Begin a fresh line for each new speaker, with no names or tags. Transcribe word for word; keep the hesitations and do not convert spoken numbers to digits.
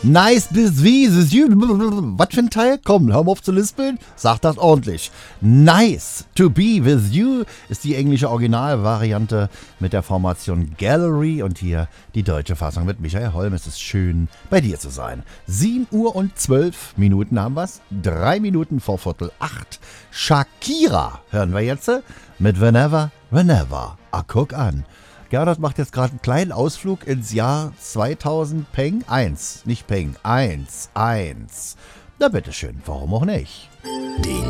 Nice bis wie, is you. Was für ein Teil? Komm, hör mal auf zu lispeln. Sag das ordentlich. Nice to be with you ist die englische Originalvariante mit der Formation Gallery und hier die deutsche Fassung mit Michael Holm. Es ist schön, bei dir zu sein. sieben Uhr und zwölf Minuten haben wir's. Drei Minuten vor Viertel acht. Shakira hören wir jetzt mit Whenever, Whenever. Ah, guck an. Gernot macht jetzt gerade einen kleinen Ausflug ins Jahr zweitausend Peng eins. Nicht Peng, eins, eins. Na bitteschön, warum auch nicht?
Die